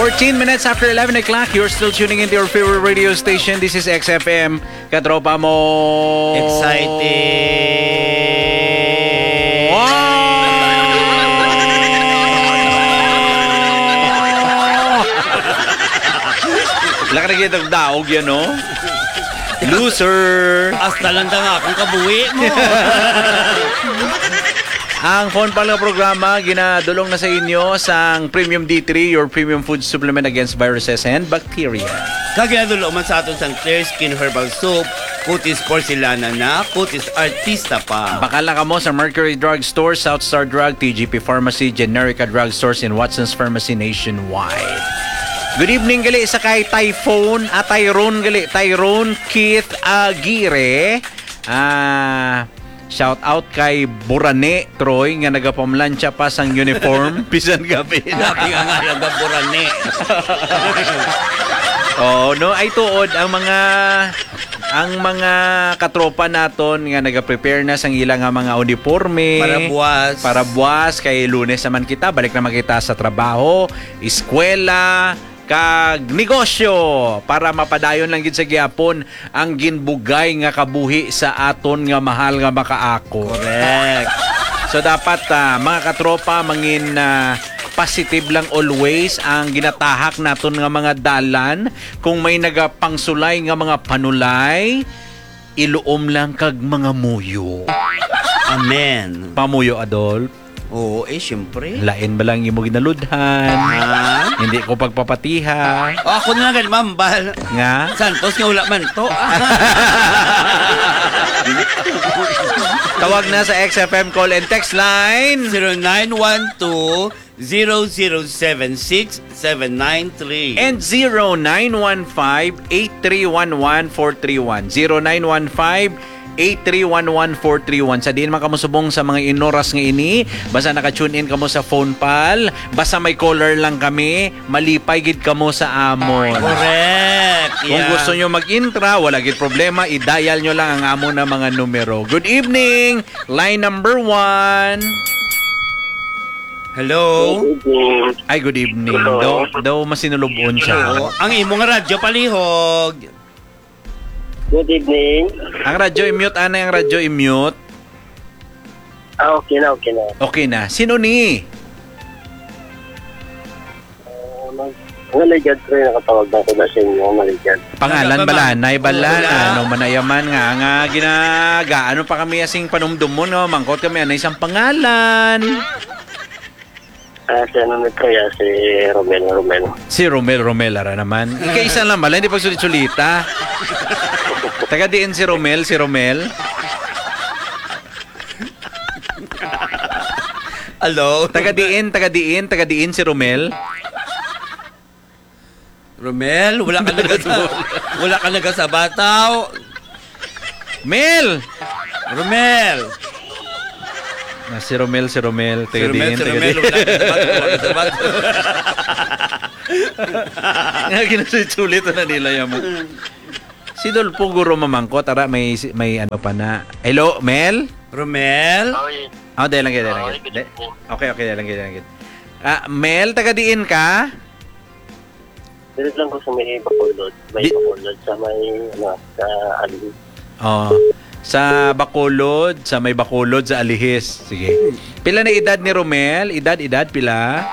14 minutes after 11 o'clock, you're still tuning into your favorite radio station. This is XFM. Katropa mo. Excited. Laka na kita daog yan, no? Loser. Hasta lang nga kung kabuhi mo. Ang phone pala programa, ginadulong na sa inyo sang Premium D3, your premium food supplement against viruses and bacteria. Kaginadulo man sa aton sang Clear Skin Herbal Soap, Kutis Porcelana na, Kutis Artista pa. Bakala ka mo sa Mercury Drug Store, Southstar Drug, TGP Pharmacy, Generica Drug Stores, and Watson's Pharmacy nationwide. Good evening gali sa kay Typhoon at Tyrone gali. Tyrone Keith Aguirre. Shout out kay Burane Troy nga nagapamlansya pa sang uniform bisan gabi. Lagi nga nagaburane. Oh, no ay tuod ang mga katropa naton nga naga-prepare na sang ilang nga mga uniforme para buwas kay Lunes naman kita balik naman kita sa trabaho, eskwela, kag negosyo para mapadayon lang gid sa gihapon ang ginbugay nga kabuhi sa aton nga mahal nga makaako. Correct. So dapat mga katropa mangin positive lang always ang ginatahak naton nga mga dalan. Kung may nagapangsulay nga mga panulay, iluom lang kag mga muyo. Amen. Pamuyo, Adolf. Oo, syempre. Lain ba lang imo ginaludhan? Hindi ko pagpapatiha. Ako na lang mambal. Nga? Santos nga wala man to. Tawag na sa XFM call and text line 0912-0076-793 and 0915-8311431 0915-8311431. Sa diin man kamo subong sa mga inoras nga ini, basta naka-tune in kamo sa phone pal, basta may caller lang kami, malipay gid kamo sa amon. Correct. Kung gusto nyo mag-intra, wala gid problema, i-dial nyo lang ang amon na mga numero. Good evening, line number 1. Hello. Ay, good evening. Daw masinulubon siya. Hello. Ang imo nga radyo palihog. Good evening. Ang radyo i-mute, ana yung radyo i-mute. Okay na. Okay na. Sino ni? Maligad ko yung nakatawag na ko na sa inyo, maligad. Pangalan balanay, ano manayaman nga ginaga. Ano pa kami asing panumdum mo, no? Mangkot kami, ano isang pangalan? Si ano nito ya, si Romel. Si Romel ara naman. Ika-isa lang bala, hindi pagsulit-sulita. Taga diin si Romel. Hello. Taga diin si Romel. Romel, wala ka naga sa bataw. Mel. Romel. Si Romel. Taga diin. Wala sa bataw. Nga ginasulit-sulit na nila yaman. Si Dolpo Guro mamangko, tara may ano pa na. Hello, Mel? Romel? Dahil lang. Okay, dahil lang. Mel, taga diin ka? Dilit lang ko sa may Bacolod. Bacolod sa may, sa Alihis. Sa Bacolod, may Bacolod sa Alihis. Sige. Pila na edad ni Romel? Edad, pila?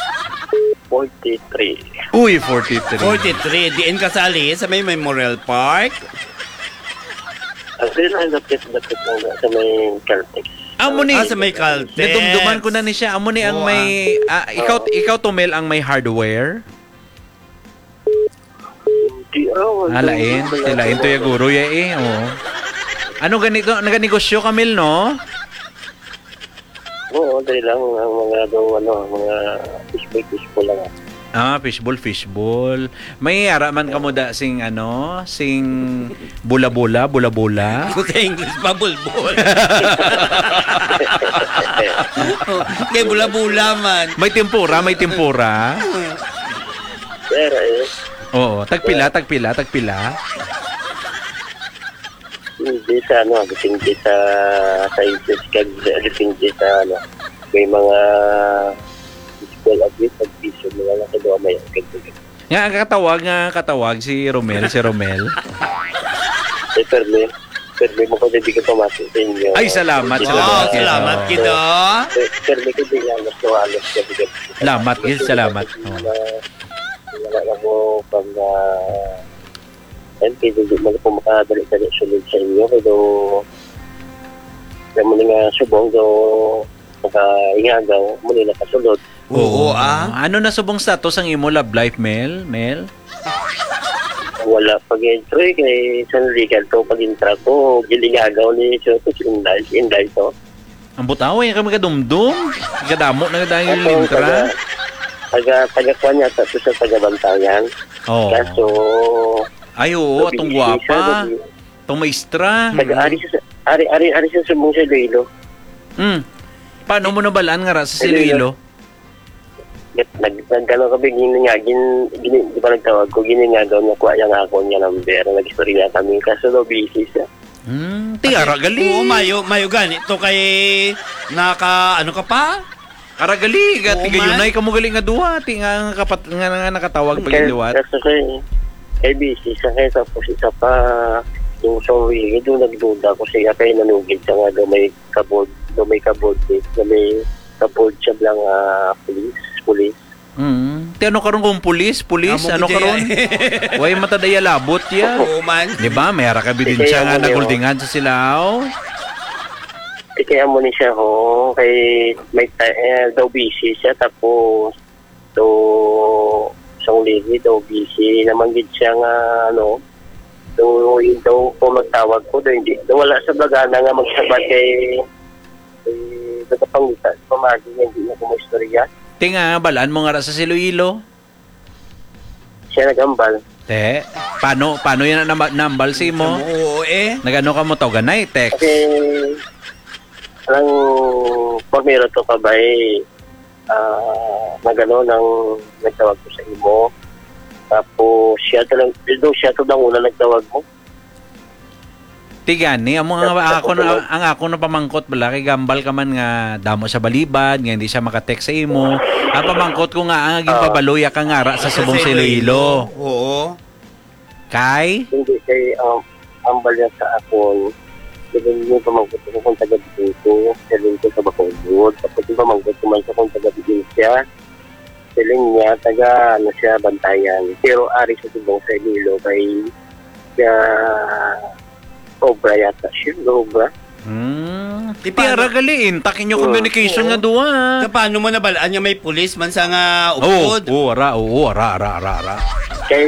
43. Uy, 43. Diin ka sa Alihis, sa may Memorial Park? Ang sila ang dapit lang sa may Caltex. Amo ni. Sa may Caltex. Nadumduman ko na ni siya. Amo ni ang may... ikaw Tumel ang may hardware? Lain to ya guro ya eh. Ano ganito? Naganegosyo ka, Mel, no? Oo, dahil lang ang mga fishbowl lang. Fishbowl. May araman ka mo da sing bula-bula. Sa English pa, bulbul. Kaya bula-bula man. May tempura. Pero Oo, tagpila. Hindi sa hindi sa sizes kag hindi sa may mga school at least piso mga sa doon may kaibigan. Nga katawag si Romel. Permi mo ko hindi ka pamati sa inyo. Ay, salamat. Salamat Kido. Permi ko din lang mas nawalas ka bigat. Salamat. Wala na mo pag hindi mo na po makadali-dali sunod sa inyo. Pero muli nga subong do makaingagaw muli na kasulod. Oo, Ano na subong status ang imo love life, Mel? Wala pag-entry kay San Legal to pag-intra ko gilingagaw ni Soto Inday to. Ang butaway kami kadumdum. Kadamo na dahil lintra. Taga-kuha niya sa taga-bantayan. Oh. Kaso Ay, oo, atong guwapa. Itong maestra. Ari siya subong sa Iloilo. Paano mo nabalaan nga sa Iloilo? Nagkano kami di pa nagtawag ko giningagaw niya kuha yung ako niya number nag-istorya kami kaso no busy siya. Ara gali. Oo, mayo ganito kay ano ka pa? Ara gali, tigayunay ka mo galing nga duha, nga nakatawag pag liwat. Kaso kay busy siya kaya tapos isa pa yung sorry, doon nagduda ko siya kaya nanugid siya nga may kabod siya lang police. Ano karon kung pulis? Ano karon? Way matadaya labot ya. Oo man. Di ba? May hara ka bidensya nga naguldingan sa Silao. Kaya mo ni siya kay may daw busy siya tapos isang ligi daw busy naman gid siya nga yung daw kung magtawag ko hindi wala sa bagana nga magsabat kay nagkapangitan pamagi hindi na kumistorya. Tinga, balaan mo nga sa Iloilo. Siya nagambal. Paano yan nambal si mo? Oo Nagano ka mo ganay, text? Kasi alang pamiro to ka ba nagano nang nagtawag ko sa imo. Tapos siya to lang una nagtawag mo. Tigani, ang ako na pamangkot bala kay gambal ka man nga damo sa balibad nga hindi siya makatext sa imo. Ang pamangkot ko nga ang aging pabaloya ka nga sa subong sa Iloilo. Oo. Kay? Hindi kay ambal niya sa akon. Sabihin niyo pamangkot ko kung taga-dito. Sabihin ko sa Bacolod. Tapos yung pamangkot ko man siya kung taga-dito siya. Sabihin niya siya bantayan. Pero ari sa subong sa Iloilo kay Obra yata siya, Obra. Tiara galiin, takin nyo communication nga duwa. Paano mo nabalaan niya may pulis man sa nga upod? Ara. Kay,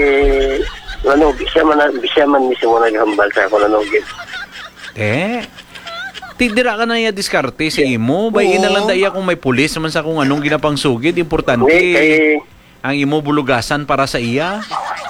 bisya man mismo naghambal sa ako nanogit. Tidira ka na iya diskarte sa imo. Bay inalanda iya kung may pulis naman sa kung anong ginapang sugid. Importante. Ang imo bulugasan para sa iya.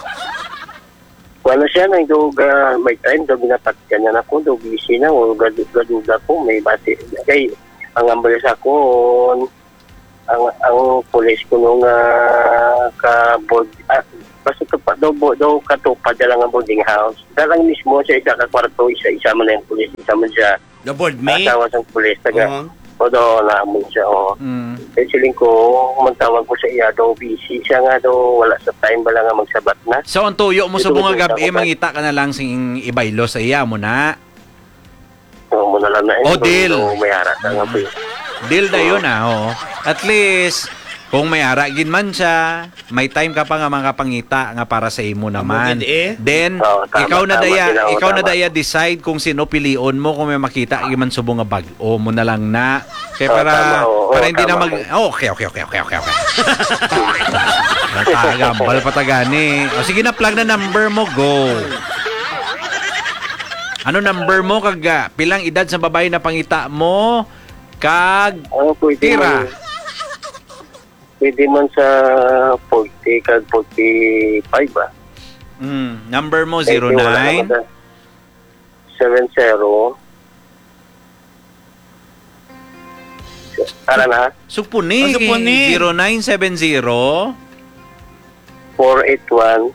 Wala siya nang may time daw binapat ka niya na ko, daw busy na o gaduga ko, may bati. Kay, ang ambal sa ko, ang police ko nung ka-board, basta daw katupad na lang ang boarding house. Dalang mismo sa isa ka-kwarto, isa man na yung police, isa man siya. The board mate? Asawa sa police, o daw naamon siya, Kaya siling ko, magtawag ko sa iya, daw busy siya nga, daw wala sa time ba lang nga magsabat na. So, ang tuyo mo sa bunga gabi, mangita ka na lang sing ibaylo sa iya mo na. Oo, mo na lang na. Deal. May harap na nga po. Deal na yun, At least, kung may aragin man siya, may time ka pa nga makapangita nga para sa imo naman. Then, ikaw na daya decide kung sino pilion mo kung may makita man subong nga bag-o mo na lang na. Kaya para hindi na mag Okay. Nagagambal patagani. O sige na, plug na number mo, go. Ano number mo kag pilang edad sa babae na pangita mo? Kag tira. Pwede man sa 40 kag 45 ba? Number mo 09 70 Para na? Supuni 0970 481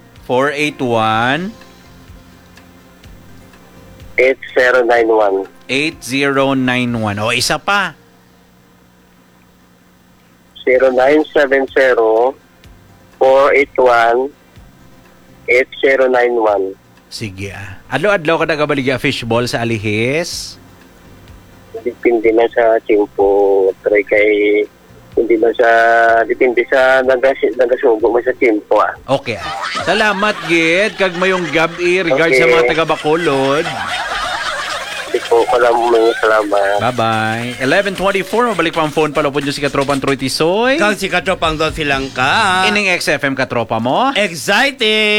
8091 8091. O isa pa. 0970 481-8091. Sige. Adlaw-adlaw ka nagabaligya fishball sa Alihis? Depende na sa timpo. Try kay hindi na sa depende sa nagasubo mo sa timpo. Okay. Salamat gid kag mayong gabi regards Okay. sa mga taga Bacolod. Hindi po pala mga salamat. Bye-bye. 11:24 mabalik pa ang phone pala po niyo si Katropang Troy Tisoy. Kang si Katropang Don silang ka. Ining XFM Katropa mo. Exciting!